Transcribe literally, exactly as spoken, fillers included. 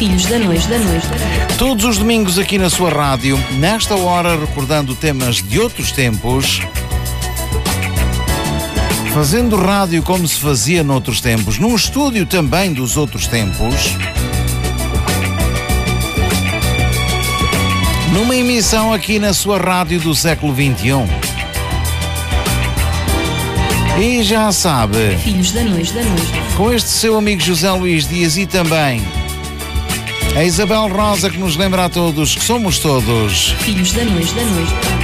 Filhos da Noite, da Noite, da Noite. Todos os domingos aqui na sua rádio, nesta hora recordando temas de outros tempos, fazendo rádio como se fazia noutros tempos, num estúdio também dos outros tempos, numa emissão aqui na sua rádio do século vinte e um. E já sabe, Filhos da Noite, da Noite. com este seu amigo José Luís Dias e também a Isabel Rosa, que nos lembra a todos que somos todos Filhos da Noite, da Noite.